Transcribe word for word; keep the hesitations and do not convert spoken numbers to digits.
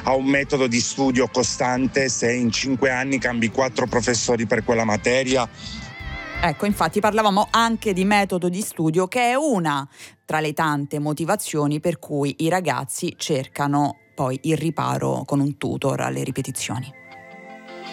a un metodo di studio costante se in cinque anni cambi quattro professori per quella materia? Ecco, infatti parlavamo anche di metodo di studio, che è una tra le tante motivazioni per cui i ragazzi cercano poi il riparo con un tutor alle ripetizioni.